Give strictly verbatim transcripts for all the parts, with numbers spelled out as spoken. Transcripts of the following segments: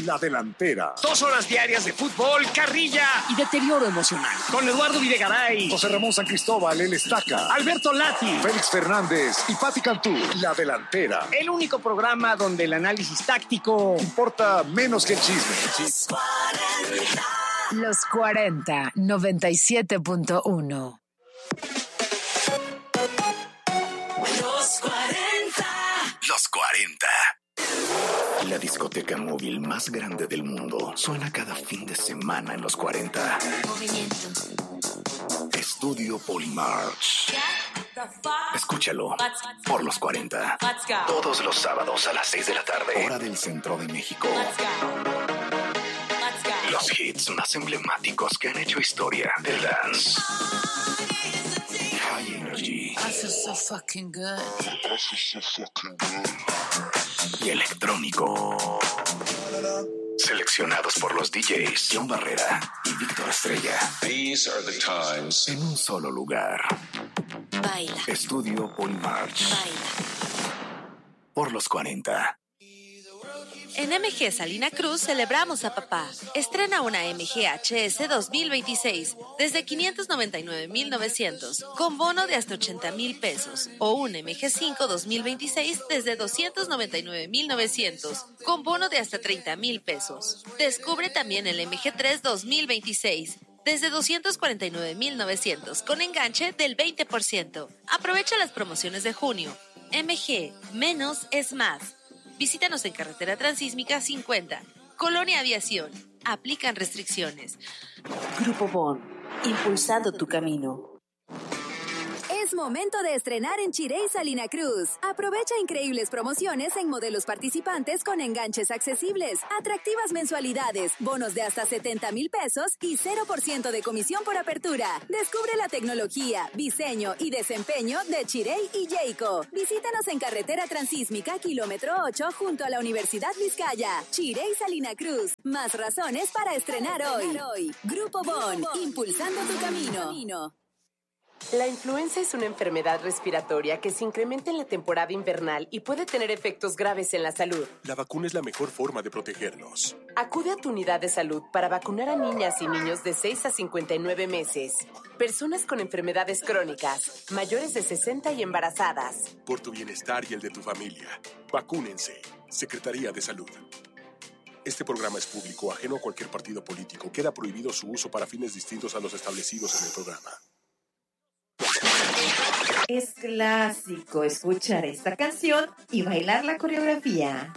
La Delantera. Dos horas diarias de fútbol, carrilla y deterioro emocional. Con Eduardo Videgaray, José Ramón San Cristóbal, el Estaca, Alberto Lati, Félix Fernández y Pati Cantú. La Delantera. El único programa donde el análisis táctico importa menos que el chisme. Los cuarenta. Los cuarenta, noventa y siete punto uno. Los cuarenta. Los cuarenta. La discoteca móvil más grande del mundo suena cada fin de semana en los cuarenta. Movimiento. Estudio Polymarch. Escúchalo por los cuarenta. Todos los sábados a las seis de la tarde. Hora del centro de México. Los hits más emblemáticos que han hecho historia del dance. High Energy. I feel so fucking good. I feel so fucking good. Y electrónico. Seleccionados por los D Js John Barrera y Víctor Estrella. These are the times. En un solo lugar. Baila. Estudio Polymarch. Baila. Por los cuarenta. En M G Salina Cruz celebramos a papá. Estrena una M G H S dos mil veintiséis desde quinientos noventa y nueve mil novecientos con bono de hasta ochenta mil pesos o un M G cinco dos mil veintiséis desde doscientos noventa y nueve mil novecientos con bono de hasta treinta mil pesos. Descubre también el M G tres dos mil veintiséis desde doscientos cuarenta y nueve mil novecientos con enganche del veinte por ciento. Aprovecha las promociones de junio. M G, menos es más. Visítanos en Carretera Transísmica cincuenta, Colonia Aviación. Aplican restricciones. Grupo Bon, impulsando tu camino. Es momento de estrenar en Chirey Salina Cruz. Aprovecha increíbles promociones en modelos participantes con enganches accesibles, atractivas mensualidades, bonos de hasta setenta mil pesos y cero por ciento de comisión por apertura. Descubre la tecnología, diseño y desempeño de Chirey y Jayco. Visítanos en Carretera Transísmica, kilómetro ocho, junto a la Universidad Vizcaya. Chirey Salina Cruz. Más razones para estrenar hoy. Grupo Bon, impulsando tu camino. La influenza es una enfermedad respiratoria que se incrementa en la temporada invernal y puede tener efectos graves en la salud. La vacuna es la mejor forma de protegernos. Acude a tu unidad de salud para vacunar a niñas y niños de seis a cincuenta y nueve meses, personas con enfermedades crónicas, mayores de sesenta y embarazadas. Por tu bienestar y el de tu familia, vacúnense. Secretaría de Salud. Este programa es público, ajeno a cualquier partido político. Queda prohibido su uso para fines distintos a los establecidos en el programa. Es clásico escuchar esta canción y bailar la coreografía.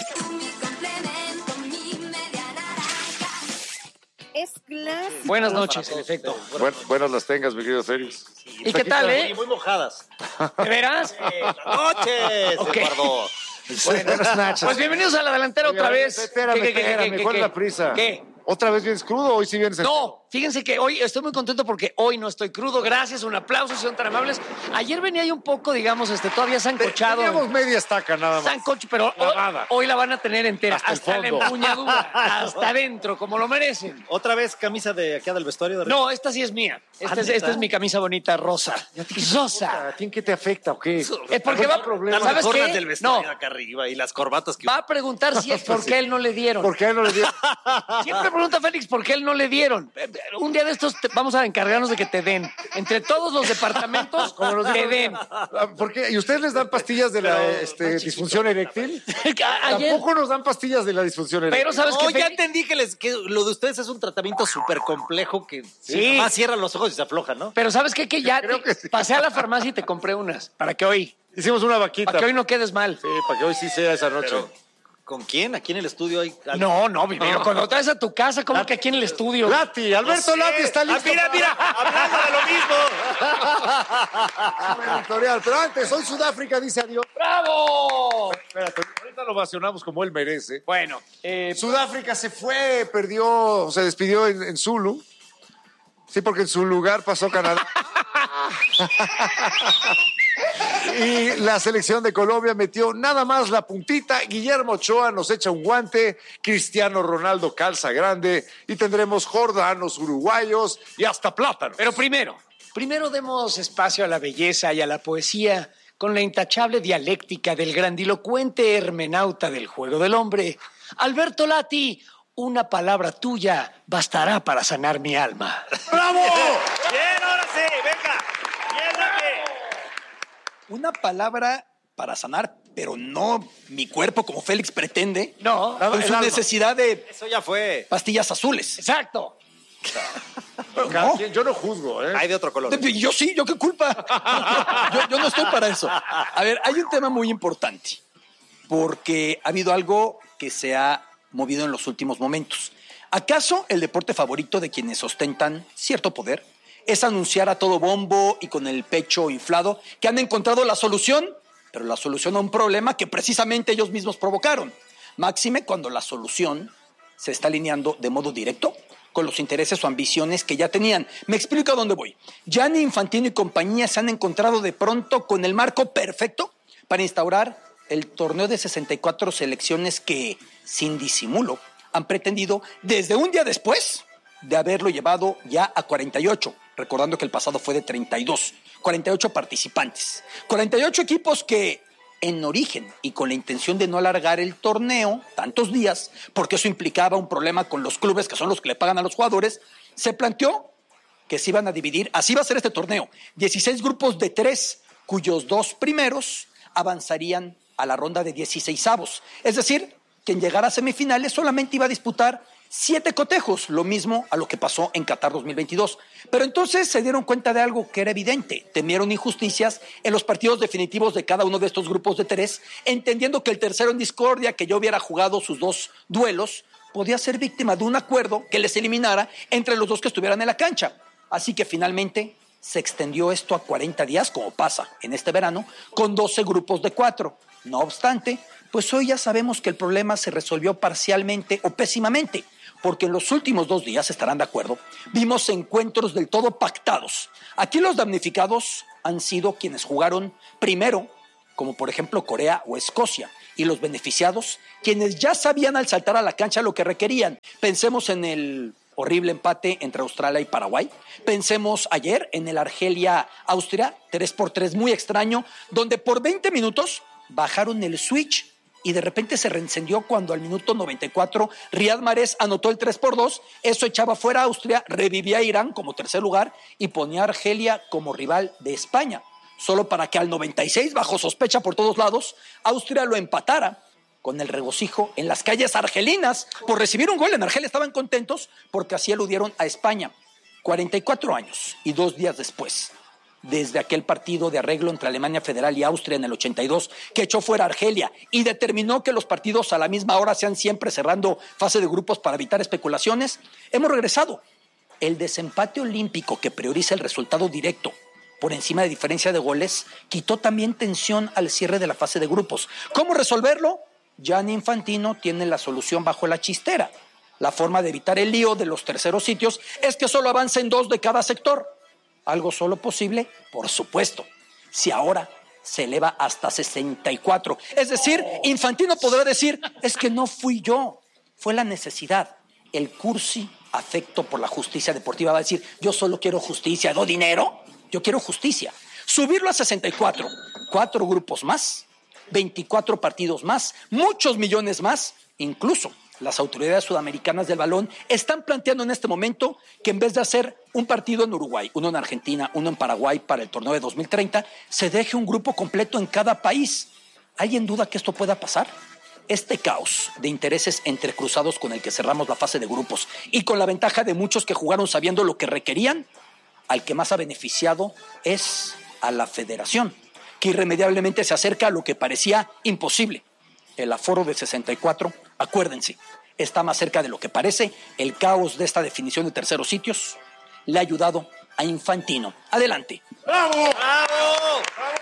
Es clásico. Buenas noches, en efecto. Buen, buenas las tengas, mi querido Félix. ¿Y qué tal, eh? Muy mojadas. ¿De veras? Buenas noches, okay. Eduardo. Buenas noches. Pues bienvenidos a La Delantera otra vez. Espérame, ¿Qué, qué, espérame, qué, qué, ¿cuál qué, es la prisa? ¿Qué? ¿Otra vez vienes crudo o hoy sí vienes? No, fíjense que hoy estoy muy contento porque hoy no estoy crudo. Gracias, un aplauso, si son tan amables. Ayer venía yo un poco, digamos, este, todavía sancochado. Teníamos media estaca nada más. Sancocho, pero hoy, hoy la van a tener entera. Hasta, hasta la empuñadura, hasta adentro, como lo merecen. ¿Otra vez camisa de acá del vestuario? De... No, esta sí es mía. Esta, es, esta es mi camisa bonita, rosa. Rosa. ¿A ti en qué te afecta o qué? Es porque va a problema. ¿Sabes qué? Del vestuario no. acá arriba y las corbatas que... Va a preguntar si es porque a él no le dieron. ¿Por qué a él no le dieron? Siempre pregunta Félix por qué él no le dieron. Un día de estos te, vamos a encargarnos de que te den. Entre todos los departamentos, como los te den. ¿Por qué? ¿Y ustedes les dan pastillas de la este, disfunción eréctil? Ayer, Tampoco nos dan pastillas de la disfunción eréctil. pero sabes No, que ya Félix... entendí que, les, que lo de ustedes es un tratamiento súper complejo que Sí. más cierran los ojos y se aflojan, ¿no? Pero sabes qué, que ya Creo te- que sí. pasé a la farmacia y te compré unas. Para que hoy, Hicimos una vaquita. para que hoy no quedes mal. Sí, para que hoy sí sea esa noche. Pero, ¿con quién? ¿Aquí en el estudio hay algo? No, no, pero cuando traes a tu casa, ¿cómo que aquí en el estudio? Lati, Alberto No sé. Lati está listo. Ah, mira, mira, hablando de lo mismo. Editorial. Pero antes, hoy Sudáfrica dice adiós. ¡Bravo! Espérate, ahorita lo ovacionamos como él merece. Bueno, eh, Sudáfrica se fue, perdió, se despidió en, en Zulu. Sí, porque en su lugar pasó Canadá. Y la selección de Colombia metió nada más la puntita. Guillermo Ochoa nos echa un guante. Cristiano Ronaldo calza grande. Y tendremos jordanos, uruguayos y hasta plátanos. pero primero, primero demos espacio a la belleza y a la poesía con la intachable dialéctica del grandilocuente hermenauta del juego del hombre, Alberto Lati, una palabra tuya bastará para sanar mi alma. ¡Bravo! Bien, ahora sí, venga. Bien, Una palabra para sanar, pero no mi cuerpo como Félix pretende. No. Con su necesidad de Eso ya fue. pastillas azules. Exacto. No. Yo no juzgo, ¿eh? Hay de otro color. Yo sí, ¿yo qué culpa? Yo, yo no estoy para eso. A ver, hay un tema muy importante, porque ha habido algo que se ha movido en los últimos momentos. ¿Acaso el deporte favorito de quienes ostentan cierto poder es anunciar a todo bombo y con el pecho inflado que han encontrado la solución, pero la solución a un problema que precisamente ellos mismos provocaron? Máxime cuando la solución se está alineando de modo directo con los intereses o ambiciones que ya tenían. Me explico a dónde voy. Gianni Infantino y compañía se han encontrado de pronto con el marco perfecto para instaurar el torneo de sesenta y cuatro selecciones que, sin disimulo, han pretendido desde un día después de haberlo llevado ya a cuarenta y ocho, recordando que el pasado fue de treinta y dos, cuarenta y ocho participantes, cuarenta y ocho equipos que, en origen y con la intención de no alargar el torneo tantos días, porque eso implicaba un problema con los clubes que son los que le pagan a los jugadores, se planteó que se iban a dividir, así va a ser este torneo, dieciséis grupos de tres, cuyos dos primeros avanzarían a la ronda de dieciseisavos. Es decir, quien llegara a semifinales solamente iba a disputar siete cotejos, lo mismo a lo que pasó en Qatar dos mil veintidós. Pero entonces se dieron cuenta de algo que era evidente. Temieron injusticias en los partidos definitivos de cada uno de estos grupos de tres, entendiendo que el tercero en discordia, que ya hubiera jugado sus dos duelos, podía ser víctima de un acuerdo que les eliminara entre los dos que estuvieran en la cancha. Así que finalmente se extendió esto a cuarenta días, como pasa en este verano, con doce grupos de cuatro. No obstante, pues hoy ya sabemos que el problema se resolvió parcialmente o pésimamente, porque en los últimos dos días, estarán de acuerdo, vimos encuentros del todo pactados. Aquí los damnificados han sido quienes jugaron primero, como por ejemplo Corea o Escocia, y los beneficiados, quienes ya sabían al saltar a la cancha lo que requerían. Pensemos en el horrible empate entre Australia y Paraguay. Pensemos ayer en el Argelia-Austria, tres por tres muy extraño, donde por veinte minutos bajaron el switch y de repente se reencendió cuando al minuto noventa y cuatro Riyad Mahrez anotó el tres por dos, eso echaba fuera a Austria, revivía a Irán como tercer lugar y ponía a Argelia como rival de España, solo para que al noventa y seis, bajo sospecha por todos lados, Austria lo empatara con el regocijo en las calles argelinas por recibir un gol. En Argelia estaban contentos porque así eludieron a España. cuarenta y cuatro años y dos días después, desde aquel partido de arreglo entre Alemania Federal y Austria en el ochenta y dos, que echó fuera a Argelia y determinó que los partidos a la misma hora sean siempre cerrando fase de grupos para evitar especulaciones, hemos regresado. El desempate olímpico que prioriza el resultado directo por encima de diferencia de goles quitó también tensión al cierre de la fase de grupos. ¿Cómo resolverlo? Gianni Infantino tiene la solución bajo la chistera. La forma de evitar el lío de los terceros sitios es que solo avancen dos de cada sector. Algo solo posible, por supuesto, si ahora se eleva hasta sesenta y cuatro. Es decir, Infantino podrá decir, es que no fui yo, fue la necesidad. El cursi afecto por la justicia deportiva va a decir, yo solo quiero justicia, ¿no dinero? Yo quiero justicia. Subirlo a sesenta y cuatro, cuatro grupos más, veinticuatro partidos más, muchos millones más, incluso las autoridades sudamericanas del balón están planteando en este momento que en vez de hacer un partido en Uruguay, uno en Argentina, uno en Paraguay para el torneo de dos mil treinta, se deje un grupo completo en cada país. ¿Hay en duda que esto pueda pasar? Este caos de intereses entrecruzados con el que cerramos la fase de grupos y con la ventaja de muchos que jugaron sabiendo lo que requerían, al que más ha beneficiado es a la federación, que irremediablemente se acerca a lo que parecía imposible. El aforo de sesenta y cuatro, acuérdense, está más cerca de lo que parece. El caos de esta definición de terceros sitios le ha ayudado a Infantino. Adelante. ¡Bravo! ¡Bravo!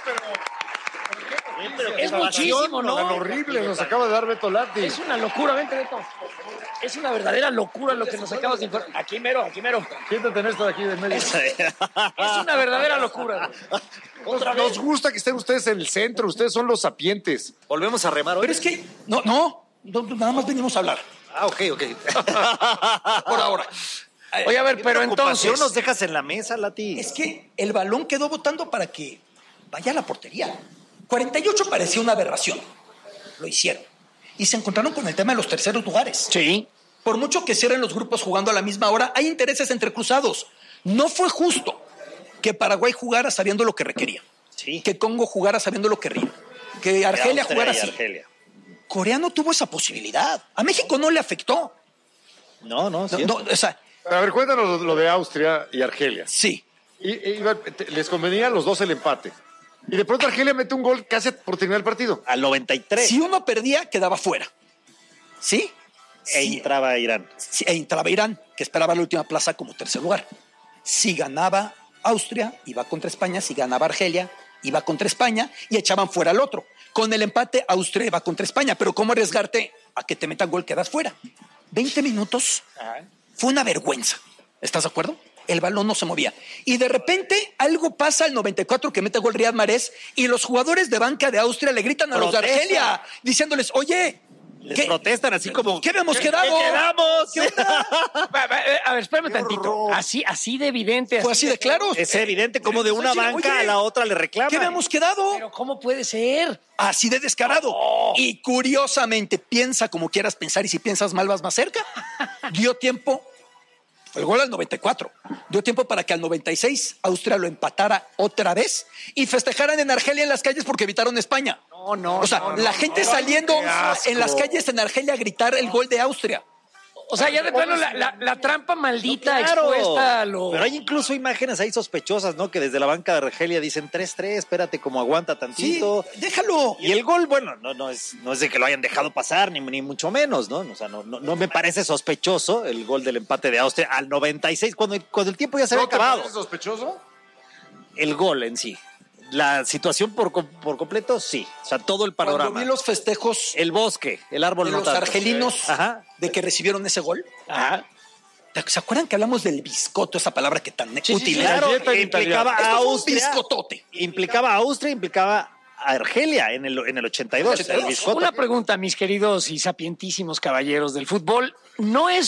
Es muchísimo, ¿no? Tan horrible nos acaba de dar Beto Lati. Es una locura, vente, Beto. Es una verdadera locura lo que nos acabas de informar. Aquí mero, aquí mero. Siéntate en esto de aquí de medio. Es, es una verdadera locura. Nos, nos gusta que estén ustedes en el centro, ustedes son los sapientes. Volvemos a remar hoy. Pero es que, no, no, no, nada más venimos a hablar. Ah, ok, ok. Por ahora. Oye, a ver, pero entonces... nos dejas en la mesa, Lati? Es que el balón quedó botando para que vaya a la portería. cuarenta y ocho parecía una aberración. Lo hicieron. Y se encontraron con el tema de los terceros lugares. Sí. Por mucho que cierren los grupos jugando a la misma hora, hay intereses entrecruzados. No fue justo que Paraguay jugara sabiendo lo que requería. Sí. Que Congo jugara sabiendo lo que quería. Que Argelia jugara así. Argelia. Corea no tuvo esa posibilidad. A México no le afectó. No, no, sí. No, no, o sea, A ver, cuéntanos lo de Austria y Argelia. sí. Y, y- te- les convenía a los dos el empate. Y de pronto Argelia mete un gol casi por terminar el partido. Al noventa y tres. Si uno perdía, quedaba fuera. ¿Sí? E Sí. entraba Irán. Sí, e entraba Irán, que esperaba la última plaza como tercer lugar. Si ganaba Austria, iba contra España. Si ganaba Argelia, iba contra España y echaban fuera al otro. Con el empate, Austria iba contra España. Pero ¿cómo arriesgarte a que te metan gol? Quedas fuera. veinte minutos. Fue una vergüenza. ¿Estás de acuerdo? El balón no se movía. Y de repente algo pasa al noventa y cuatro que mete gol Riyad Mahrez y los jugadores de banca de Austria le gritan a los de Protesta. Argelia diciéndoles, oye, Les protestan así como... ¿qué habíamos quedado? ¿Qué quedamos? ¿Qué onda? Va, va, eh, A ver, espérame tantito. Así, así de evidente. Fue así de claro. Es evidente como de una Oye, banca oye, a la otra le reclaman. ¿Qué habíamos quedado? Pero ¿cómo puede ser? Así de descarado. Y curiosamente, piensa como quieras pensar y si piensas mal vas más cerca. Dio tiempo, el gol al noventa y cuatro, dio tiempo para que al noventa y seis Austria lo empatara otra vez y festejaran en Argelia en las calles porque evitaron España. No, no. O sea, no, la no, gente no. saliendo qué asco. en las calles en Argelia a gritar el gol de Austria. O sea, ya de plano la, la, la trampa maldita Claro. expuesta a lo... Pero hay incluso imágenes ahí sospechosas, ¿no? Que desde la banca de Argelia dicen tres tres, espérate, como aguanta Sí, tantito. déjalo. Y el gol, bueno, no, no, es, no es de que lo hayan dejado pasar, ni, ni mucho menos, ¿no? O sea, no, no, no me parece sospechoso el gol del empate de Austria al noventa y seis, cuando, cuando el tiempo ya se había ¿No te acabado. parece sospechoso? El gol en sí. La situación por, com- por completo, sí. O sea, todo el Cuando panorama. vi los festejos El bosque, el árbol de no los tanto. argelinos Ajá. de que recibieron ese gol. Ajá. ¿Se acuerdan que hablamos del biscotto, esa palabra que tan sí, útil sí, era? la Claro, galleta en implicaba Esto a fue un Austria. biscotote. Implicaba a Austria, implicaba a Argelia en el, en el ochenta y dos. ochenta y dos. El biscotto. Una pregunta, mis queridos y sapientísimos caballeros del fútbol. ¿No es